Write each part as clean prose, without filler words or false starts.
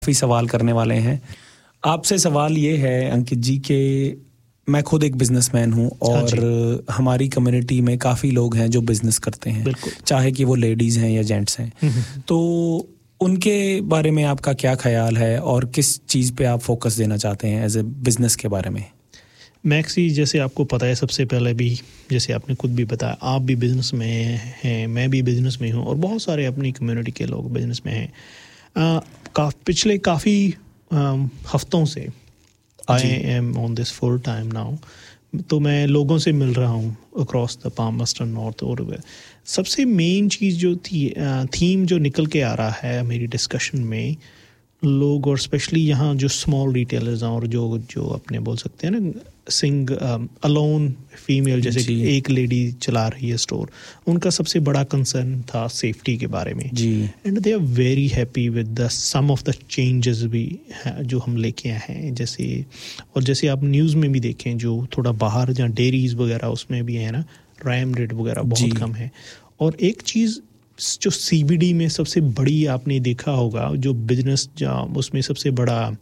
काफ़ी सवाल करने वाले हैं। आपसे सवाल ये है अंकित जी कि मैं खुद एक बिजनेसमैन हूँ और हमारी कम्युनिटी में काफ़ी लोग हैं जो बिजनेस करते हैं, चाहे कि वो लेडीज़ हैं या जेंट्स हैं। तो उनके बारे में आपका क्या ख्याल है और किस चीज़ पे आप फोकस देना चाहते हैं एज ए बिजनेस के बारे में? मैक्सी, जैसे आपको पता है, सबसे पहले भी जैसे आपने खुद भी बताया, आप भी बिज़नेस में हैं, मैं भी बिज़नेस में हूँ और बहुत सारे अपनी कम्युनिटी के लोग बिज़नेस में हैं। पिछले काफ़ी हफ्तों से I am on this full time now, तो मैं लोगों से मिल रहा हूँ across the palm western north. और सबसे मेन चीज़ जो थीम जो निकल के आ रहा है मेरी डिस्कशन में, लोग और स्पेशली यहाँ जो स्मॉल रिटेलर्स हैं और जो अपने बोल सकते हैं ना अलोन फीमेल, जैसे एक लेडी चला रही है स्टोर, उनका सबसे बड़ा कंसर्न था सेफ्टी के बारे में जी। And they are very happy with the some of the changes भी जो हम लेके आए हैं। जैसे आप न्यूज़ में भी देखें, जो थोड़ा बाहर जहाँ डेयरीज वगैरह उसमें भी है ना, क्राइम रेट वगैरह बहुत कम है। और एक चीज़ जो CBD में सबसे बड़ी आपने देखा होगा, जो बिजनेस उसमें सबसे बड़ा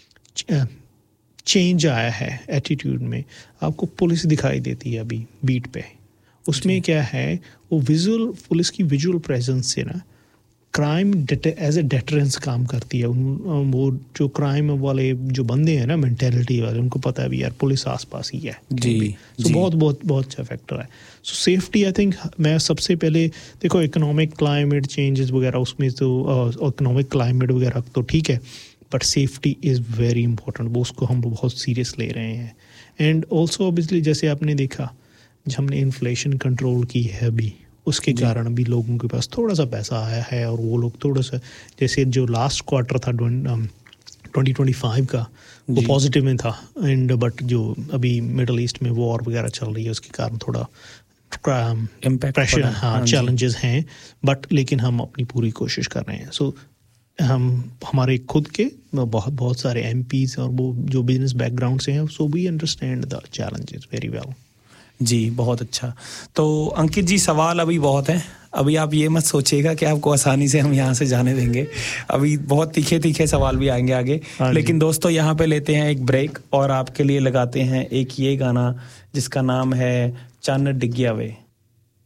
चेंज आया है एटीट्यूड में, आपको पुलिस दिखाई देती है अभी बीट पे। उसमें क्या है, वो पुलिस की विजुअल प्रेजेंस से ना क्राइम एज ए डेटरेंस काम करती है। वो जो क्राइम वाले जो बंदे हैं ना, मेंटेलिटी वाले, उनको पता है भी यार पुलिस आसपास ही है जी। सो बहुत अच्छा फैक्टर है। सो सेफ्टी, आई थिंक मैं सबसे पहले देखो, इकोनॉमिक क्लाइमेट चेंजेस वगैरह उसमें तो इकोनॉमिक क्लाइमेट वगैरह तो ठीक है, but safety is very important. वो उसको हम बहुत सीरियस ले रहे हैं। एंड ऑल्सो ऑब्वियसली जैसे आपने देखा, जब हमने इन्फ्लेशन कंट्रोल की है अभी, उसके कारण भी लोगों के पास थोड़ा सा पैसा आया है और वो लोग थोड़ा सा, जैसे जो लास्ट क्वार्टर था 2025 का, वो पॉजिटिव में था। एंड बट जो अभी मिडल ईस्ट में वॉर वगैरह चल रही है, उसके कारण थोड़ा प्रेशर, चैलेंजेस हैं, बट लेकिन हम अपनी पूरी कोशिश कर रहे हैं। सो हमारे खुद के बहुत सारे MPs और वो जो बिजनेस बैकग्राउंड से हैं, so we understand the challenges very well जी। बहुत अच्छा। तो अंकित जी, सवाल अभी बहुत हैं। अभी आप ये मत सोचिएगा कि आपको आसानी से हम यहाँ से जाने देंगे। अभी बहुत तीखे सवाल भी आएंगे आगे। लेकिन दोस्तों, यहाँ पे लेते हैं एक ब्रेक और आपके लिए लगाते हैं एक ये गाना जिसका नाम है चन्न डिग्गिया वे।